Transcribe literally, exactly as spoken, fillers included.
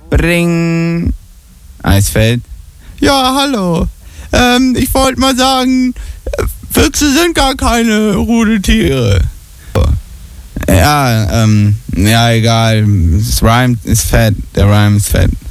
Bring. Eisfeld. Ja, hallo. Ähm, ich wollte mal sagen, Füchse sind gar keine Rudeltiere. Ja, ähm, ja, egal. Es rhymt, ist fett. Der Rhyme ist fett.